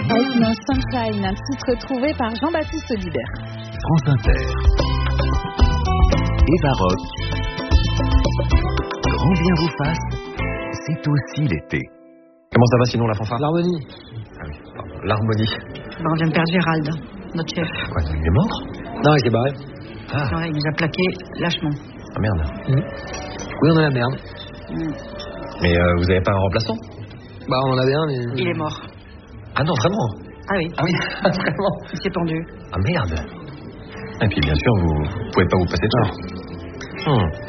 Ain't No Sunshine, un titre trouvé par Jean-Baptiste Audibert. France Inter. Eva Rock. Grand bien vous fasse, c'est aussi l'été. Comment ça va sinon la fanfare? L'harmonie. Ah oui, pardon, l'harmonie. On vient de perdre Gérald, notre chef. Quoi, il est mort? Non, il s'est barré. Ah, Ouais, il nous a plaqué lâchement. ah merde. Oui, on a la merde. Mais vous avez pas un remplaçant? Bah, on en avait un, mais... Il est mort. Ah non, vraiment? Ah oui, Ah oui, vraiment? il s'est pendu. Ah merde. Et puis bien sûr, vous pouvez pas vous passer de ça.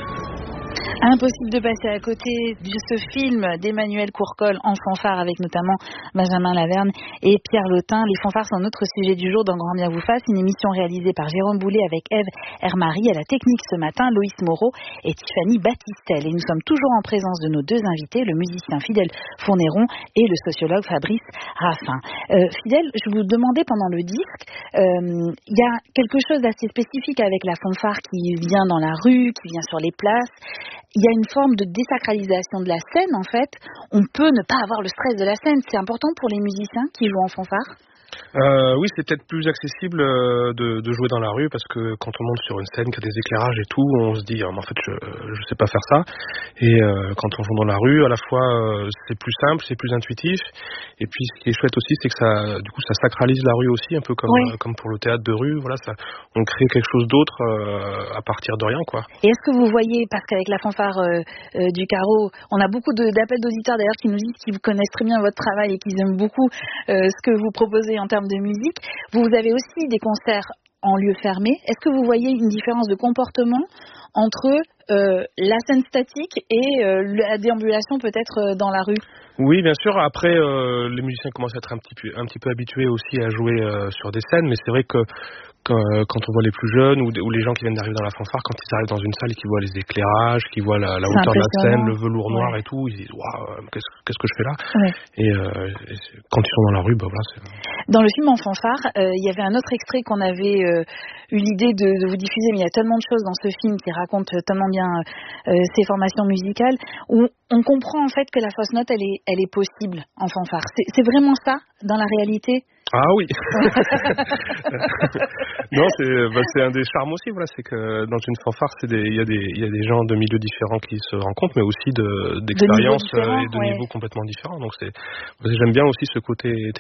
Impossible de passer à côté de ce film d'Emmanuel Courcol en fanfare avec notamment Benjamin Laverne et Pierre Lotin. Les fanfares sont notre sujet du jour dans Grand Bien vous fasse, une émission réalisée par Jérôme Boulet avec Ève Hermary à la technique ce matin, Loïs Moreau et Tiffany Battistel. Et nous sommes toujours en présence de nos deux invités, le musicien Fidèle Fournéron et le sociologue Fabrice Raffin. Fidèle, je vous demandais pendant le disque, il y a quelque chose d'assez spécifique avec la fanfare qui vient dans la rue, qui vient sur les places. Il y a une forme de désacralisation de la scène, en fait. On peut ne pas avoir le stress de la scène. C'est important pour les musiciens qui jouent en fanfare. Oui, c'est peut-être plus accessible de jouer dans la rue parce que quand on monte sur une scène, qu'il y a des éclairages et tout, on se dit en fait je sais pas faire ça. Et quand on joue dans la rue, à la fois c'est plus simple, c'est plus intuitif. Et puis ce qui est chouette aussi, c'est que ça, du coup, ça sacralise la rue aussi, un peu comme comme pour le théâtre de rue. Voilà, ça, on crée quelque chose d'autre à partir de rien, quoi. Et est-ce que vous voyez, parce qu'avec la fanfare du carreau, on a beaucoup d'appels d'auditeurs d'ailleurs qui nous disent qu'ils connaissent très bien votre travail et qu'ils aiment beaucoup ce que vous proposez en termes de musique. Vous avez aussi des concerts en lieu fermé. Est-ce que vous voyez une différence de comportement entre la scène statique et la déambulation peut-être dans la rue? Oui, bien sûr. Après, les musiciens commencent à être un petit peu habitués aussi à jouer sur des scènes, mais c'est vrai que quand on voit les plus jeunes ou les gens qui viennent d'arriver dans la fanfare, quand ils arrivent dans une salle et qu'ils voient les éclairages, qu'ils voient la hauteur de la scène, le velours noir et tout, ils disent waouh, qu'est-ce que je fais là? Et quand ils sont dans la rue, bah voilà. Dans le film En fanfare, il y avait un autre extrait qu'on avait eu l'idée de vous diffuser, mais il y a tellement de choses dans ce film qui racontent tellement bien ses formations musicales, où on comprend en fait que la fausse note, elle est possible en fanfare. C'est vraiment ça dans la réalité? Ah oui. Non, c'est un des charmes aussi. Voilà, c'est que dans une fanfare, il y a des gens de milieux différents qui se rencontrent, mais aussi d'expériences et de niveaux complètement différents. Donc j'aime bien aussi ce côté